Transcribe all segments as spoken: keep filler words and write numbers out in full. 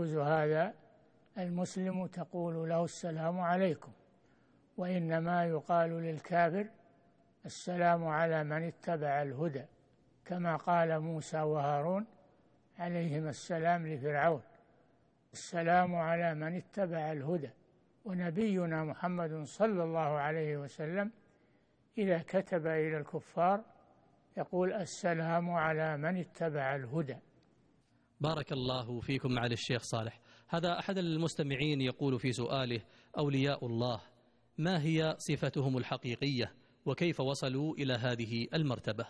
يجوز هذا المسلم تقول له السلام عليكم، وإنما يقال للكافر السلام على من اتبع الهدى، كما قال موسى وهارون عليهما السلام لفرعون: السلام على من اتبع الهدى. ونبينا محمد صلى الله عليه وسلم إذا كتب إلى الكفار يقول: السلام على من اتبع الهدى. بارك الله فيكم معالي الشيخ صالح. هذا أحد المستمعين يقول في سؤاله: أولياء الله ما هي صفتهم الحقيقية وكيف وصلوا إلى هذه المرتبة؟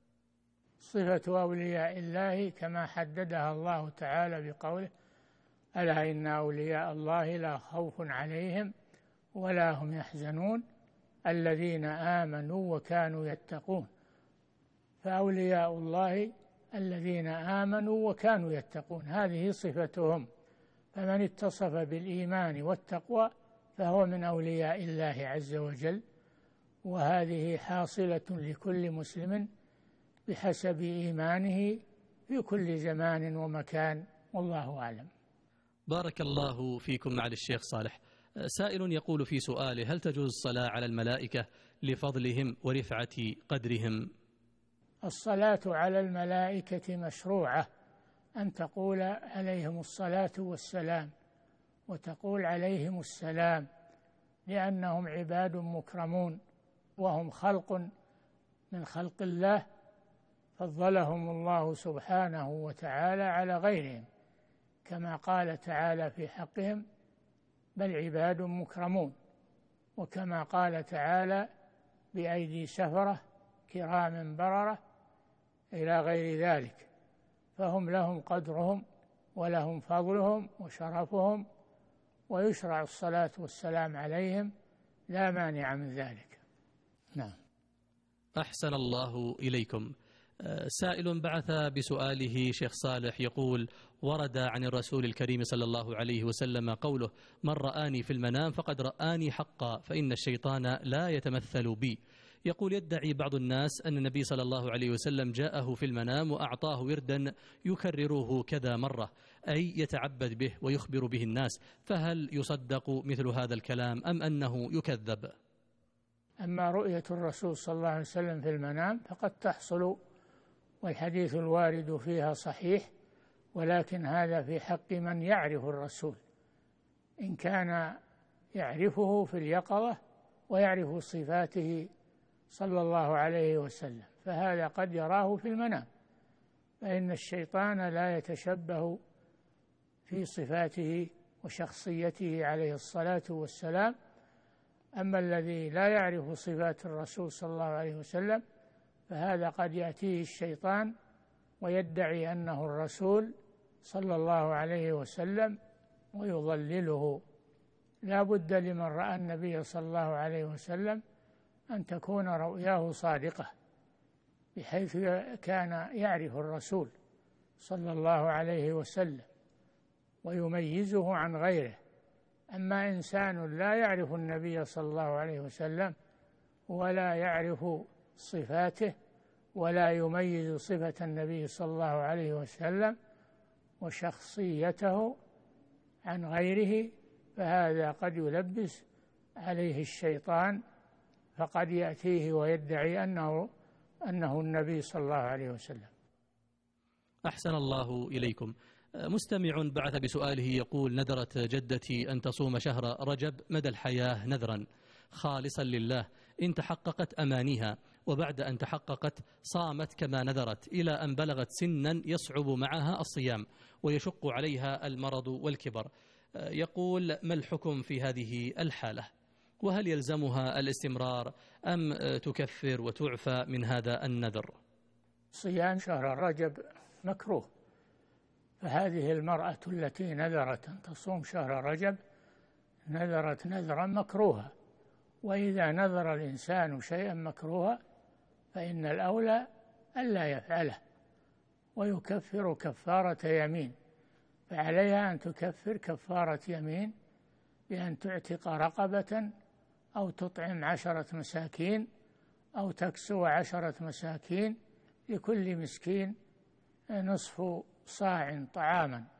صفة أولياء الله كما حددها الله تعالى بقوله: ألا إن أولياء الله لا خوف عليهم ولا هم يحزنون الذين آمنوا وكانوا يتقون. فأولياء الله الذين آمنوا وكانوا يتقون، هذه صفتهم. فمن اتصف بالإيمان والتقوى فهو من أولياء الله عز وجل، وهذه حاصلة لكل مسلم بحسب إيمانه في كل زمان ومكان، والله أعلم. بارك الله فيكم معالي الشيخ صالح. سائل يقول في سؤاله: هل تجوز الصلاة على الملائكة لفضلهم ورفعة قدرهم؟ الصلاة على الملائكة مشروعة، أن تقول عليهم الصلاة والسلام، وتقول عليهم السلام، لأنهم عباد مكرمون وهم خلق من خلق الله، فضلهم الله سبحانه وتعالى على غيرهم، كما قال تعالى في حقهم: بل عباد مكرمون، وكما قال تعالى: بأيدي سفرة كرام بررة، إلى غير ذلك. فهم لهم قدرهم ولهم فضلهم وشرفهم، ويشرع الصلاة والسلام عليهم، لا مانع من ذلك. نعم. أحسن الله إليكم. سائل بعث بسؤاله شيخ صالح يقول: ورد عن الرسول الكريم صلى الله عليه وسلم قوله: من رآني في المنام فقد رآني حقا فإن الشيطان لا يتمثل بي. يقول: يدعي بعض الناس أن النبي صلى الله عليه وسلم جاءه في المنام وأعطاه وردا يكرره كذا مرة، أي يتعبد به ويخبر به الناس، فهل يصدق مثل هذا الكلام أم أنه يكذب؟ أما رؤية الرسول صلى الله عليه وسلم في المنام فقد تحصل، والحديث الوارد فيها صحيح، ولكن هذا في حق من يعرف الرسول، إن كان يعرفه في اليقظة ويعرف صفاته صلى الله عليه وسلم، فهذا قد يراه في المنام، فإن الشيطان لا يتشبه في صفاته وشخصيته عليه الصلاة والسلام. أما الذي لا يعرف صفات الرسول صلى الله عليه وسلم فهذا قد يأتيه الشيطان ويدعي أنه الرسول صلى الله عليه وسلم ويضلله. لا بد لمن رأى النبي صلى الله عليه وسلم أن تكون رؤياه صادقة، بحيث كان يعرف الرسول صلى الله عليه وسلم ويميزه عن غيره. أما إنسان لا يعرف النبي صلى الله عليه وسلم ولا يعرف صفاته ولا يميز صفة النبي صلى الله عليه وسلم وشخصيته عن غيره، فهذا قد يلبس عليه الشيطان، فقد يأتيه ويدعي أنه أنه النبي صلى الله عليه وسلم. أحسن الله إليكم. مستمع بعث بسؤاله يقول: نذرت جدتي أن تصوم شهر رجب مدى الحياة نذرا خالصا لله، إن تحققت أمانيها، وبعد أن تحققت صامت كما نذرت إلى أن بلغت سنا يصعب معها الصيام ويشق عليها المرض والكبر. يقول: ما الحكم في هذه الحالة؟ وهل يلزمها الاستمرار أم تكفر وتعفى من هذا النذر؟ صيام شهر رجب مكروه، فهذه المرأة التي نذرت أن تصوم شهر رجب نذرت نذرا مكروها، وإذا نذر الإنسان شيئا مكروها فإن الأولى ألا يفعله ويكفر كفارة يمين، فعليها أن تكفر كفارة يمين بأن تعتق رقبة أو تطعم عشرة مساكين أو تكسو عشرة مساكين، لكل مسكين نصف صاع طعاما.